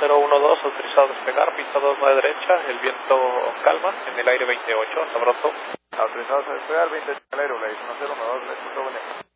1012, autorizado a despegar, pista 29 derecha, el viento calma, en el aire 28, sabroso. Autorizado a despegar, 20 al aire, 1012,